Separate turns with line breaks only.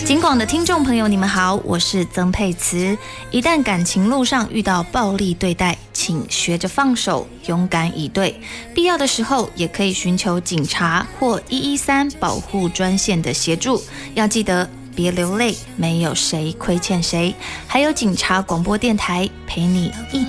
警广的听众朋友，你们好，我是曾佩慈。一旦感情路上遇到暴力对待，请学着放手，勇敢以对。必要的时候，也可以寻求警察或113保护专线的协助。要记得别流泪，没有谁亏欠谁。还有警察广播电台陪你一